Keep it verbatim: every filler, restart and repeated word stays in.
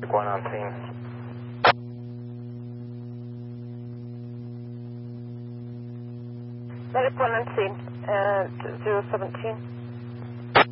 One on scene. Medic one on scene, uh, zero seventeen.